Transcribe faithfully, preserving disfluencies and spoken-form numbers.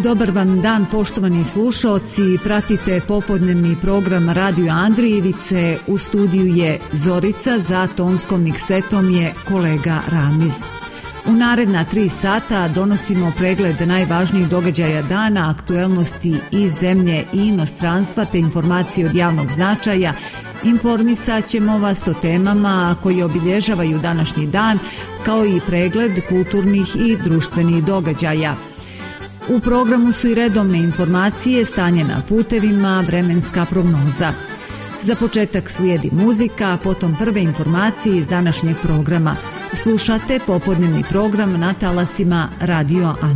Dobar vam dan, poštovani slušaoci. Pratite popodnevni program Radio Andrijevice. U studiju je Zorica, za tonskom miksetom je kolega Ramiz. U naredna tri sata donosimo pregled najvažnijih događaja dana, aktuelnosti iz zemlje i inostranstva te informacije od javnog značaja. Informisat ćemo vas o temama koji obilježavaju današnji dan, kao i pregled kulturnih i društvenih događaja. U programu su i redovne informacije, stanje na putevima, vremenska prognoza. Za početak slijedi muzika, a potom prve informacije iz današnjeg programa. Slušate popodnevni program na talasima Radio Andrijevice.